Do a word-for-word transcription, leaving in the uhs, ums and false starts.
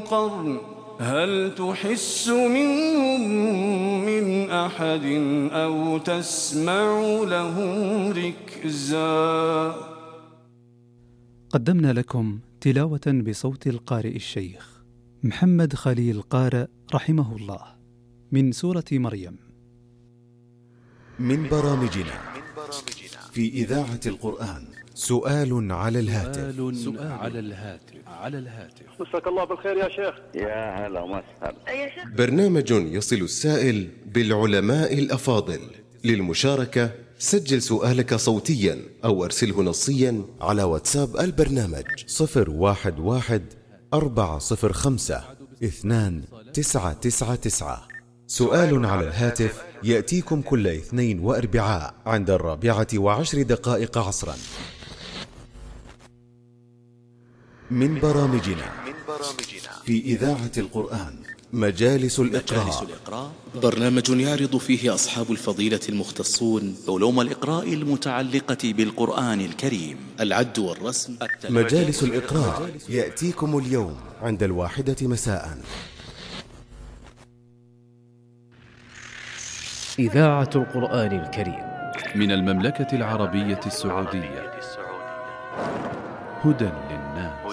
القرن هل تحس منهم من أحد أو تسمع لهم ركزا. قدمنا لكم تلاوة بصوت القارئ الشيخ محمد خليل قارئ رحمه الله من سورة مريم. من برامجنا في إذاعة القرآن سؤال على الهاتف. سؤال على الهاتف على الهاتف مساك الله بالخير يا شيخ. يا هلا وسهلا يا شيخ. برنامج يصل السائل بالعلماء الأفاضل. للمشاركة سجل سؤالك صوتيا أو أرسله نصيا على واتساب البرنامج صفر واحد واحد أربعة صفر خمسة اثنان تسعة تسعة تسعة. سؤال على الهاتف يأتيكم كل اثنين وأربعاء عند الرابعة وعشر دقائق عصرا. من برامجنا في إذاعة القرآن مجالس الإقراء. برنامج يعرض فيه أصحاب الفضيلة المختصون علوم الإقراء المتعلقة بالقرآن الكريم، العد والرسم. مجالس الإقراء يأتيكم اليوم عند الواحدة مساء. إذاعة القرآن الكريم من المملكة العربية السعودية. هدى للناس.